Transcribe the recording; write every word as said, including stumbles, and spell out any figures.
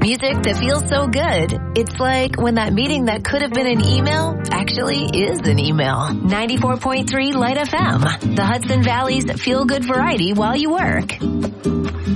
Music that feels so good. It's like when that meeting that could have been an email actually is an email. ninety-four point three Light F M, the Hudson Valley's feel-good variety while you work.